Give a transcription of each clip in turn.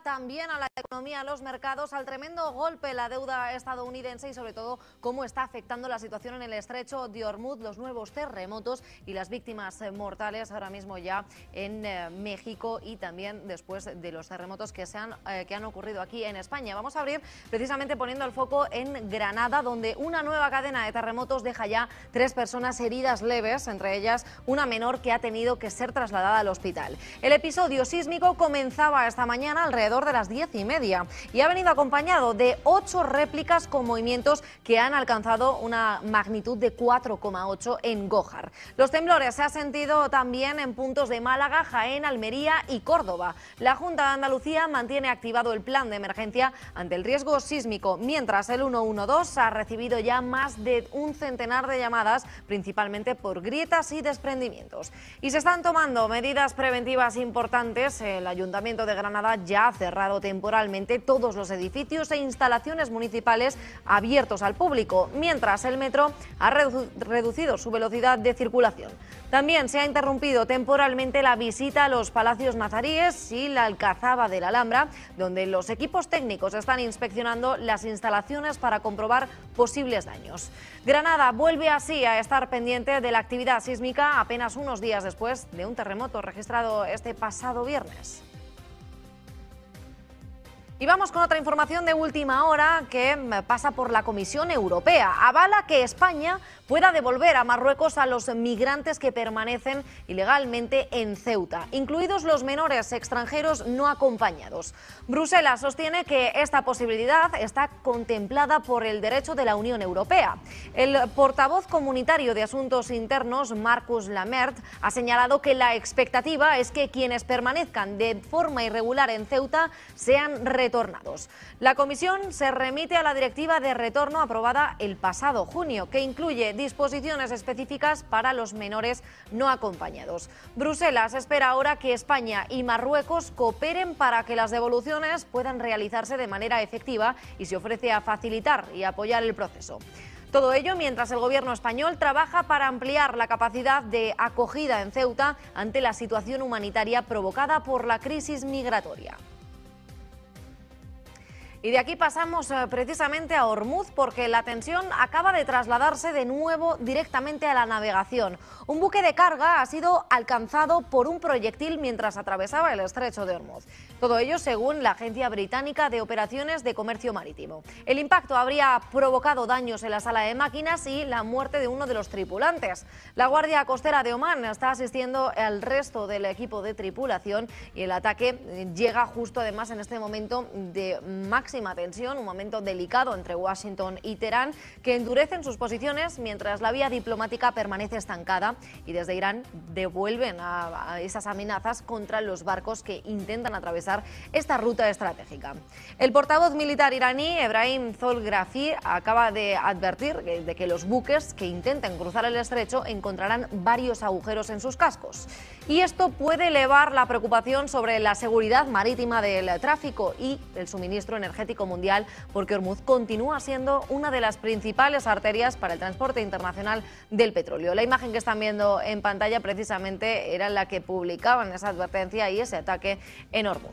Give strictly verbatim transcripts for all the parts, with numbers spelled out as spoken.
también a la economía, a los mercados, al tremendo golpe la deuda estadounidense y sobre todo cómo está afectando la situación en el estrecho de Hormuz, los nuevos terremotos y las víctimas mortales ahora mismo ya en eh, México y también después de los terremotos que, se han, eh, que han ocurrido aquí en España. Vamos a abrir precisamente poniendo el foco en Granada, donde una nueva cadena de terremotos deja ya tres personas heridas leves, entre ellas una menor que ha tenido que ser trasladada al hospital. El episodio sísmico comenzaba esta mañana alrededor de las diez y media y ha venido acompañado de ocho réplicas con movimientos que han alcanzado una magnitud de cuatro coma ocho en Gójar. Los temblores se han sentido también en puntos de Málaga, Jaén, Almería y Córdoba. La Junta de Andalucía mantiene activado el plan de emergencia ante el riesgo sísmico, mientras el ciento doce ha recibido ya más de un centenar de llamadas, principalmente por grietas y desprendimientos. Y se están tomando medidas preventivas importantes. El Ayuntamiento de Granada ya ha cerrado temporalmente todos los edificios e instalaciones municipales abiertos al público, mientras el metro ha redu- reducido su velocidad de circulación. También se ha interrumpido temporalmente la visita a los palacios nazaríes y la Alcazaba de la Alhambra, donde los equipos técnicos están inspeccionando las instalaciones para comprobar posibles daños. Granada vuelve así a estar pendiente de la actividad sísmica apenas unos días después de un terremoto registrado este pasado viernes. Y vamos con otra información de última hora que pasa por la Comisión Europea. Avala que España pueda devolver a Marruecos a los migrantes que permanecen ilegalmente en Ceuta, incluidos los menores extranjeros no acompañados. Bruselas sostiene que esta posibilidad está contemplada por el derecho de la Unión Europea. El portavoz comunitario de Asuntos Internos, Marcus Lamert, ha señalado que la expectativa es que quienes permanezcan de forma irregular en Ceuta sean retornados. La Comisión se remite a la Directiva de Retorno aprobada el pasado junio, que incluye disposiciones específicas para los menores no acompañados. Bruselas espera ahora que España y Marruecos cooperen para que las devoluciones puedan realizarse de manera efectiva y se ofrece a facilitar y apoyar el proceso. Todo ello mientras el gobierno español trabaja para ampliar la capacidad de acogida en Ceuta ante la situación humanitaria provocada por la crisis migratoria. Y de aquí pasamos eh, precisamente a Hormuz, porque la tensión acaba de trasladarse de nuevo directamente a la navegación. Un buque de carga ha sido alcanzado por un proyectil mientras atravesaba el estrecho de Hormuz. Todo ello según la Agencia Británica de Operaciones de Comercio Marítimo. El impacto habría provocado daños en la sala de máquinas y la muerte de uno de los tripulantes. La Guardia Costera de Omán está asistiendo al resto del equipo de tripulación y el ataque llega justo además en este momento de máxima máxima tensión, un momento delicado entre Washington y Teherán, que endurecen sus posiciones mientras la vía diplomática permanece estancada y desde Irán devuelven a, a esas amenazas contra los barcos que intentan atravesar esta ruta estratégica. El portavoz militar iraní, Ebrahim Zolgrafi, acaba de advertir de que los buques que intenten cruzar el estrecho encontrarán varios agujeros en sus cascos. Y esto puede elevar la preocupación sobre la seguridad marítima del tráfico y el suministro energético mundial, porque Hormuz continúa siendo una de las principales arterias para el transporte internacional del petróleo. La imagen que están viendo en pantalla precisamente era la que publicaban esa advertencia y ese ataque en Hormuz.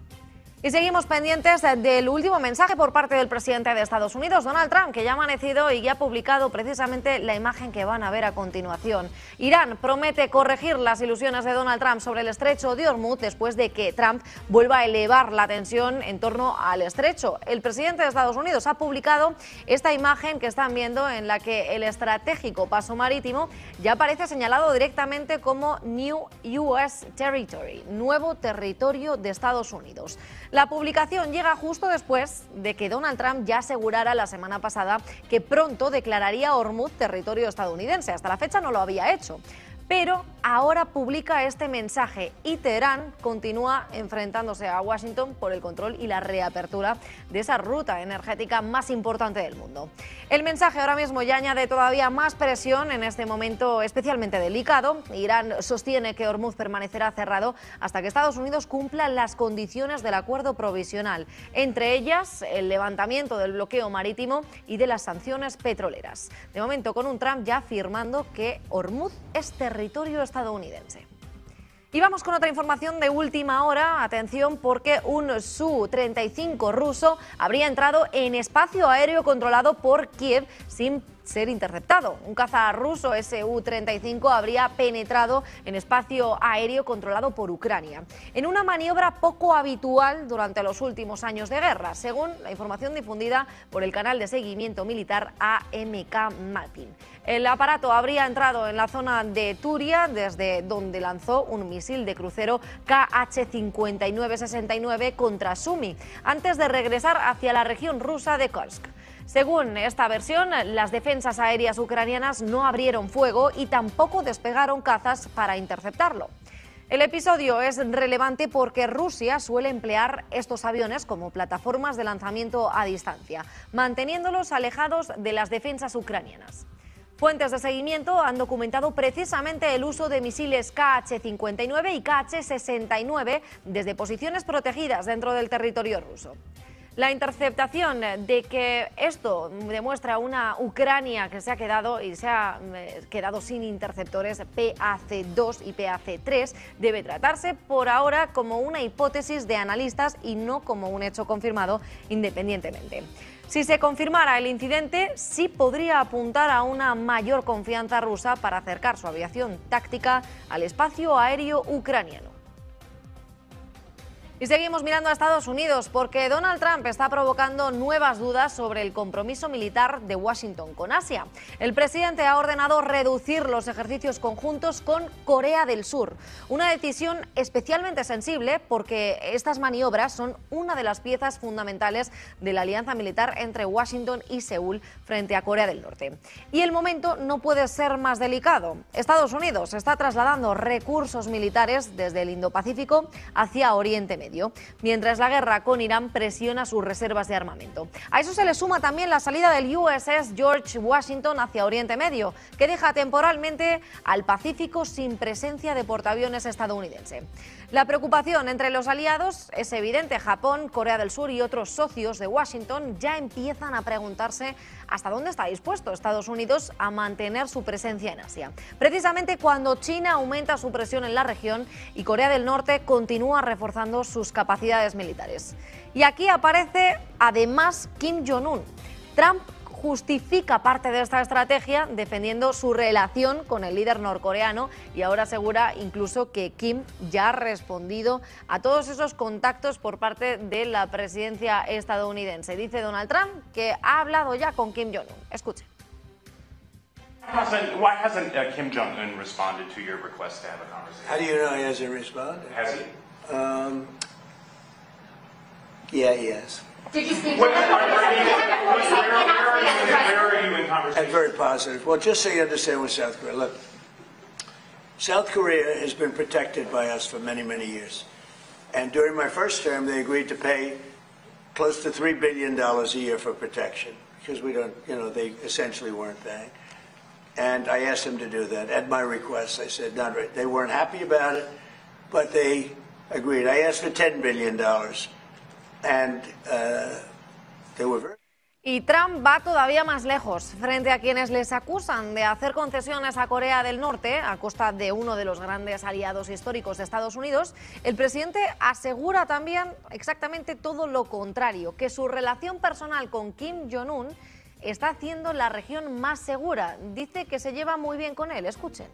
Y seguimos pendientes del último mensaje por parte del presidente de Estados Unidos, Donald Trump, que ya ha amanecido y ya ha publicado precisamente la imagen que van a ver a continuación. Irán promete corregir las ilusiones de Donald Trump sobre el estrecho de Hormuz después de que Trump vuelva a elevar la tensión en torno al estrecho. El presidente de Estados Unidos ha publicado esta imagen que están viendo en la que el estratégico paso marítimo ya aparece señalado directamente como New U S Territory, nuevo territorio de Estados Unidos. La publicación llega justo después de que Donald Trump ya asegurara la semana pasada que pronto declararía Hormuz territorio estadounidense. Hasta la fecha no lo había hecho. Pero ahora publica este mensaje y Teherán continúa enfrentándose a Washington por el control y la reapertura de esa ruta energética más importante del mundo. El mensaje ahora mismo ya añade todavía más presión en este momento especialmente delicado. Irán sostiene que Hormuz permanecerá cerrado hasta que Estados Unidos cumpla las condiciones del acuerdo provisional, entre ellas el levantamiento del bloqueo marítimo y de las sanciones petroleras. De momento con un Trump ya afirmando que Hormuz es territorio estadounidense. Y vamos con otra información de última hora. Atención, porque un Su treinta y cinco ruso habría entrado en espacio aéreo controlado por Kiev sin ser interceptado. Un caza ruso Su treinta y cinco habría penetrado en espacio aéreo controlado por Ucrania, en una maniobra poco habitual durante los últimos años de guerra, según la información difundida por el canal de seguimiento militar A M K Matin. El aparato habría entrado en la zona de Turia, desde donde lanzó un misil de crucero K H cincuenta y nueve sesenta y nueve contra Sumy, antes de regresar hacia la región rusa de Kursk. Según esta versión, las defensas aéreas ucranianas no abrieron fuego y tampoco despegaron cazas para interceptarlo. El episodio es relevante porque Rusia suele emplear estos aviones como plataformas de lanzamiento a distancia, manteniéndolos alejados de las defensas ucranianas. Fuentes de seguimiento han documentado precisamente el uso de misiles K H cincuenta y nueve y K H sesenta y nueve desde posiciones protegidas dentro del territorio ruso. La interceptación de que esto demuestra una Ucrania que se ha quedado y se ha quedado sin interceptores P A C dos y P A C tres debe tratarse por ahora como una hipótesis de analistas y no como un hecho confirmado independientemente. Si se confirmara el incidente, sí podría apuntar a una mayor confianza rusa para acercar su aviación táctica al espacio aéreo ucraniano. Y seguimos mirando a Estados Unidos porque Donald Trump está provocando nuevas dudas sobre el compromiso militar de Washington con Asia. El presidente ha ordenado reducir los ejercicios conjuntos con Corea del Sur, una decisión especialmente sensible porque estas maniobras son una de las piezas fundamentales de la alianza militar entre Washington y Seúl frente a Corea del Norte. Y el momento no puede ser más delicado. Estados Unidos está trasladando recursos militares desde el Indo-Pacífico hacia Oriente Medio, mientras la guerra con Irán presiona sus reservas de armamento. A eso se le suma también la salida del U S S George Washington hacia Oriente Medio, que deja temporalmente al Pacífico sin presencia de portaaviones estadounidense. La preocupación entre los aliados es evidente. Japón, Corea del Sur y otros socios de Washington ya empiezan a preguntarse hasta dónde está dispuesto Estados Unidos a mantener su presencia en Asia. Precisamente cuando China aumenta su presión en la región y Corea del Norte continúa reforzando sus capacidades militares. Y aquí aparece además Kim Jong-un. Trump justifica parte de esta estrategia defendiendo su relación con el líder norcoreano y ahora asegura incluso que Kim ya ha respondido a todos esos contactos por parte de la presidencia estadounidense. Dice Donald Trump que ha hablado ya con Kim Jong-un. Escuche. Why hasn't uh, Kim Jong-un responded to your request to have a conversation? How do you know he hasn't responded? Has he? Um, yeah, he has. Did you speak Where to him? are you in conversation? And very positive. Well, just so you understand with South Korea, look, South Korea has been protected by us for many, many years. And during my first term, they agreed to pay close to three billion dollars a year for protection, because we don't, you know, they essentially weren't paying. And I asked them to do that at my request. I said, not right. They weren't happy about it, but they agreed. I asked for ten billion dollars. And, uh, they were very... Y Trump va todavía más lejos. Frente a quienes les acusan de hacer concesiones a Corea del Norte a costa de uno de los grandes aliados históricos de Estados Unidos, el presidente asegura también exactamente todo lo contrario, que su relación personal con Kim Jong-un está haciendo la región más segura. Dice que se lleva muy bien con él. Escuchen.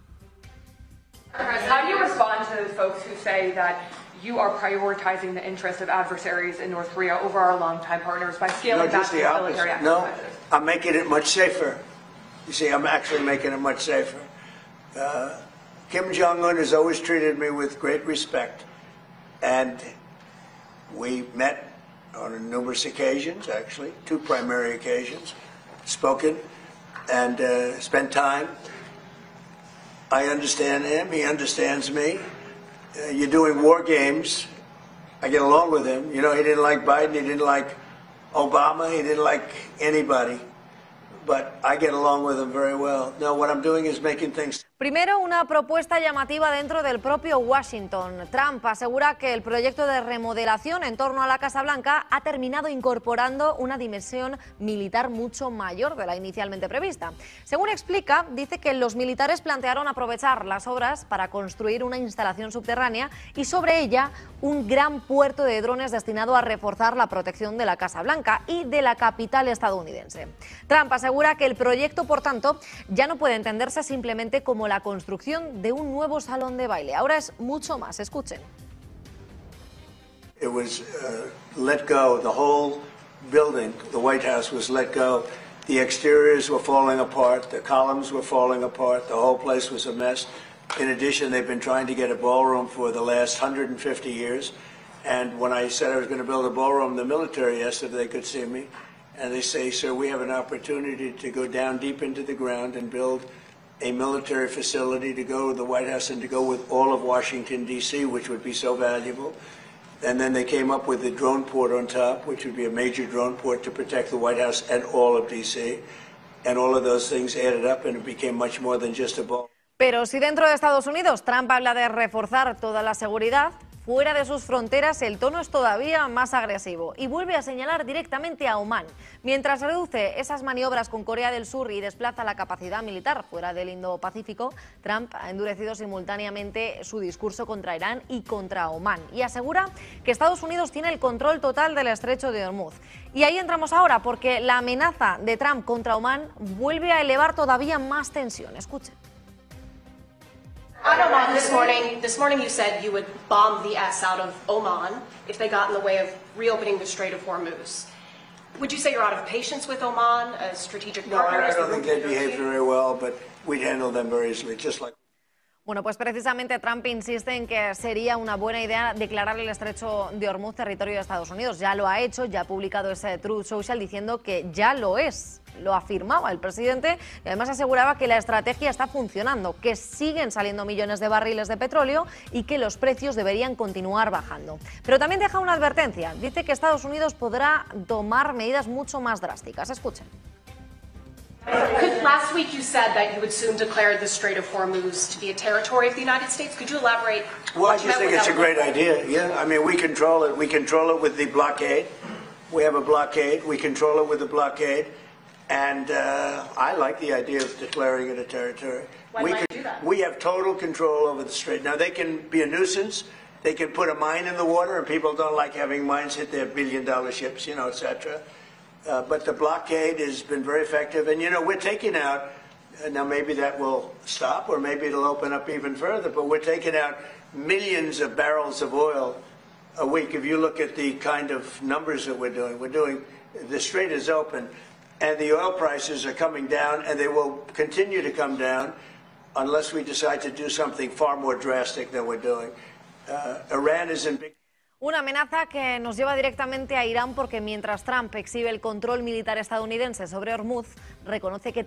How do you respond to those folks who say that you are prioritizing the interests of adversaries in North Korea over our longtime partners by scaling No, back just the the military opposite. No, exercises? I'm making it much safer. You see, I'm actually making it much safer. Uh, Kim Jong-un has always treated me with great respect. And we met on numerous occasions, actually, two primary occasions, spoken and uh, spent time. I understand him, he understands me. Uh, you're doing war games. I get along with him. You know, he didn't like Biden, he didn't like Obama, he didn't like anybody. But I get along with him very well. No, what I'm doing is making things... Primero, una propuesta llamativa dentro del propio Washington. Trump asegura que el proyecto de remodelación en torno a la Casa Blanca ha terminado incorporando una dimensión militar mucho mayor de la inicialmente prevista. Según explica, dice que los militares plantearon aprovechar las obras para construir una instalación subterránea y sobre ella un gran puerto de drones destinado a reforzar la protección de la Casa Blanca y de la capital estadounidense. Trump asegura que el proyecto, por tanto, ya no puede entenderse simplemente como la construcción de un nuevo salón de baile. Ahora es mucho más. Escuchen. It was uh, let go. The whole building, the White House, was let go. The exteriors were falling apart. The columns were falling apart. The whole place was a mess. In addition, they've been trying to get a ballroom for the last one hundred fifty years. And when I said I was going to build a ballroom, the military asked if they could see me. And they say, sir, we have an opportunity to go down deep into the ground and build a military facility to go to the White House and to go with all of Washington, D C, which would be so valuable. And then they came up with the drone port on top, which would be a major drone port to protect the White House and all of D C. And all of those things added up and it became much more than just a ball. Pero si dentro de Estados Unidos Trump habla de reforzar toda la seguridad, fuera de sus fronteras el tono es todavía más agresivo y vuelve a señalar directamente a Omán. Mientras reduce esas maniobras con Corea del Sur y desplaza la capacidad militar fuera del Indo-Pacífico, Trump ha endurecido simultáneamente su discurso contra Irán y contra Omán y asegura que Estados Unidos tiene el control total del estrecho de Hormuz. Y ahí entramos ahora porque la amenaza de Trump contra Omán vuelve a elevar todavía más tensión. Escuchen. On Oman this morning, this morning you said you would bomb the ass out of Oman if they got in the way of reopening the Strait of Hormuz. Would you say you're out of patience with Oman, a strategic No, partner? I, I don't think they behave very well, but we'd handle them very easily, just like... Bueno, pues precisamente Trump insiste en que sería una buena idea declarar el estrecho de Hormuz territorio de Estados Unidos. Ya lo ha hecho, ya ha publicado ese Truth Social diciendo que ya lo es. Lo afirmaba el presidente y además aseguraba que la estrategia está funcionando, que siguen saliendo millones de barriles de petróleo y que los precios deberían continuar bajando. Pero también deja una advertencia. Dice que Estados Unidos podrá tomar medidas mucho más drásticas. Escuchen. Could, last week you said that you would soon declare the Strait of Hormuz to be a territory of the United States. Could you elaborate? Well, I just think it's a great idea. Yeah, I mean, we control it. We control it with the blockade. We have a blockade. We control it with the blockade. And uh, I like the idea of declaring it a territory. Why we, might could, you do that? we have total control over the strait. Now, they can be a nuisance. They can put a mine in the water, and people don't like having mines hit their billion-dollar ships, you know, et cetera. Uh, but the blockade has been very effective. And, you know, we're taking out, uh, now maybe that will stop, or maybe it'll open up even further, but we're taking out millions of barrels of oil a week. If you look at the kind of numbers that we're doing, we're doing, the strait is open. And the oil prices are coming down, and they will continue to come down unless we decide to do something far more drastic than we're doing. Uh, Iran is in big... Una amenaza que nos lleva directamente a Irán porque mientras Trump exhibe el control militar estadounidense sobre Hormuz, reconoce que